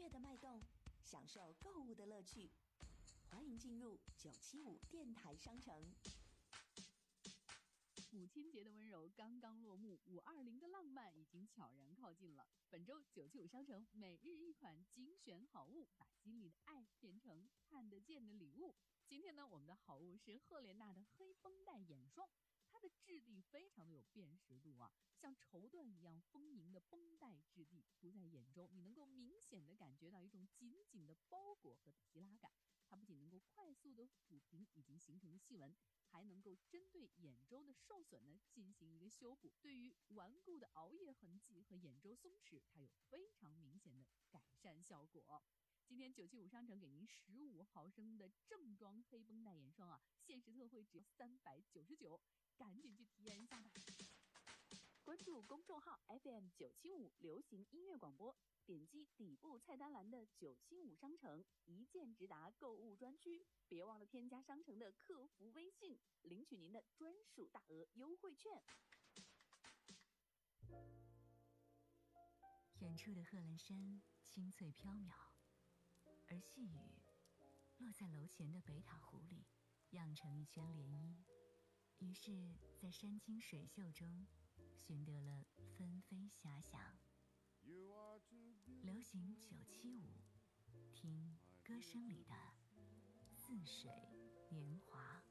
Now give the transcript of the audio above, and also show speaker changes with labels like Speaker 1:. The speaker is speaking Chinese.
Speaker 1: 乐的脉动，享受购物的乐趣。欢迎进入975电台商城。
Speaker 2: 母亲节的温柔刚刚落幕，520的浪漫已经悄然靠近了。本周975商城每日一款精选好物，把心里的爱变成看得见的礼物。今天呢，我们的好物是赫莲娜的黑绷带眼霜，它的质地非常的有辨识度啊，像绸缎一样丰盈的绷带质地，涂在眼中，你能够明显的感觉到一种紧紧的包裹和提拉感。它不仅能够快速的抚平已经形成的细纹，还能够针对眼周的受损呢进行一个修补。对于顽固的熬夜痕迹和眼周松弛，它有非常明显的改善效果。今天975商城给您15毫升的正装黑绷带眼霜啊，限时特惠只要399，赶紧去体验一下吧。关注公众号 FM975 流行音乐广播，点击底部菜单栏的975商城一键直达购物专区，别忘了添加商城的客服微信，领取您的专属大额优惠券。
Speaker 3: 远处的贺兰山清脆飘渺，而细雨落在楼前的北塔湖里，漾成一圈涟漪。于是在山清水秀中寻得了纷飞遐想。流行975，听歌声里的似水年华。